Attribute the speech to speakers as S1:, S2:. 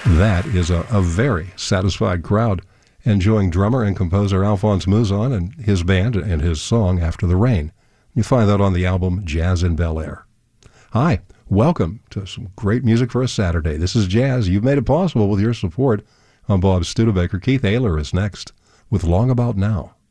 S1: That is a very satisfied crowd enjoying drummer and composer Alphonse Mouzon and his band and his song After the Rain. You find that on the album Jazz in Bel Air. Hi, welcome to some great music for a Saturday. This is Jazz. You've made it possible with your support. I'm Bob Studebaker. Keith Ayler is next with Long About Now.